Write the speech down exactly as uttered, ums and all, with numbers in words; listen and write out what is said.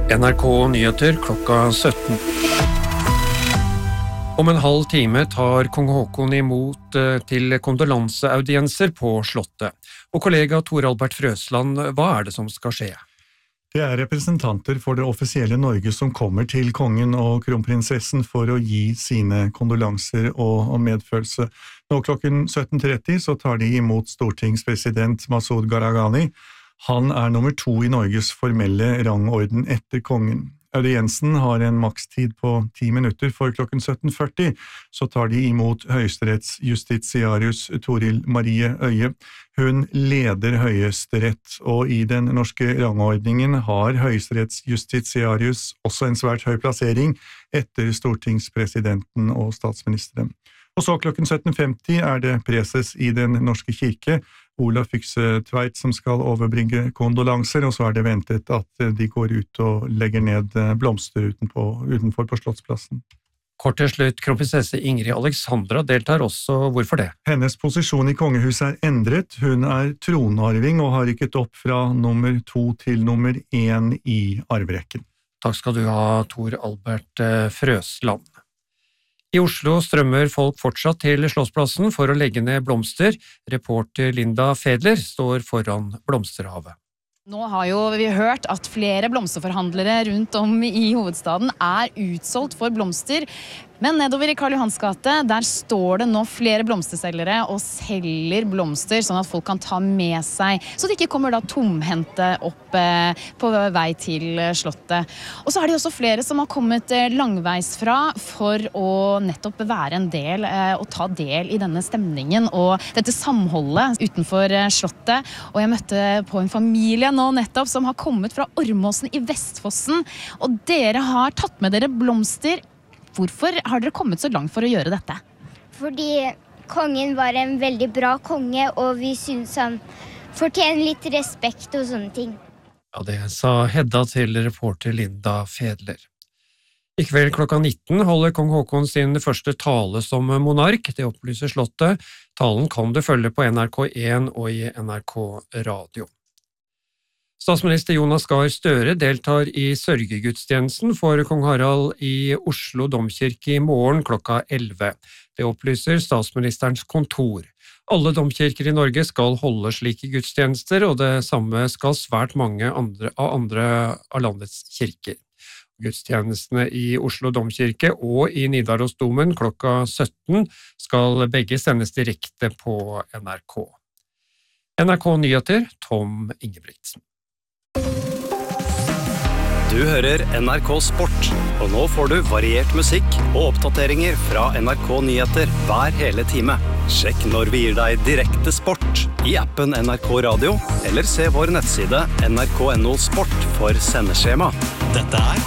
N R K Nyheter klokka sytten. Om en halv time tar kong Haakon imot til kondolanseaudienser på Slottet. Og kollega Tor Albert Frøsland, hva er det som skal skje? Det er representanter for det offisielle Norge som kommer til kongen og kronprinsessen for å gi sine kondolanser og medfølelse. Nå klokken sytten tretti så tar de imot stortingspresident Masud Gharahkhani. Han er nummer to i Norges formelle rangorden etter kongen. Audiensen har en makstid på ti minutter, for klokken sytten førti så tar de imot høyesterettsjustitiarius Toril Marie Øye. Hun leder Høyesterett, og i den norske rangordningen har høyesterettsjustitiarius også en svært høy plassering etter stortingspresidenten og statsministeren. Og så klokken sytten femti er det preses i den norske kirke, Olav Fykse Tveit, som skal overbringe kondolanser, og så er det ventet at de går ut og legger ned blomster utenfor, utenfor på Slottsplassen. Kort til slutt, kronprinsesse Ingrid Alexandra deltar også. Hvorfor det? Hennes posisjon i kongehuset er endret. Hun er tronarving og har rykket opp fra nummer to til nummer én i arverekken. Takk skal du ha, Tor Albert Frøsland. I Oslo strømmer folk fortsatt til Slottsplassen for å legge ned blomster. Reporter Linda Fedler står foran blomsterhavet. Nå har jo vi hørt at flere blomsterforhandlere rundt om i hovedstaden er utsolgt for blomster. Men nedover i Karl Johans gate, der står det nå flere blomsterselgere og selger blomster, sånn at folk kan ta med seg, så de ikke kommer da tomhendte opp eh, på vei til Slottet. Og så er det også flere som har kommet eh, langveisfra for å nettopp være en del eh, og ta del i denne stemningen og dette samholdet utenfor eh, Slottet. Og jeg møtte på en familie nå nettopp som har kommet fra Ormåsen i Vestfossen, og dere har tatt med dere blomster. Hvorfor har dere kommet så langt for å gjøre dette? Fordi kongen var en veldig bra konge, og vi synes han fortjener litt respekt og sånne ting. Ja, det sa Hedda til reporter Linda Fedler. I kveld klokka nitten holder kong Haakon sin første tale som monark. Det opplyser Slottet. Talen kan du følge på N R K én og i N R K Radio. Statsminister Jonas Gahr Støre deltar i sørgegudstjenesten for kong Harald i Oslo domkirke i morgen klokka elleve. Det opplyser statsministerens kontor. Alle domkirker i Norge skal holde slike gudstjenester, og det samme skal svært mange andre av andre av landets kirker. Gudstjenestene i Oslo domkirke og i Nidarosdomen klokka sytten skal begge sendes direkte på N R K. N R K Nyheter, Tom Ingebrigtsen. Du hører N R K Sport, og nå får du variert musikk og oppdateringer fra N R K Nyheter hver hele time. Sjekk når vi gir deg direkte sport i appen N R K Radio, eller se vår nettside N R K punktum no sport for sendeskjema. Dette er